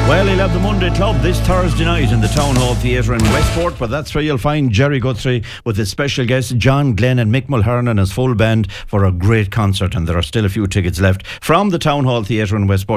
Well, he'll have the Monday Club this Thursday night in the Town Hall Theatre in Westport, but that's where you'll find Jerry Guthrie with his special guests John Glenn and Mick Mulhern and his full band for a great concert, and there are still a few tickets left from the Town Hall Theatre in Westport.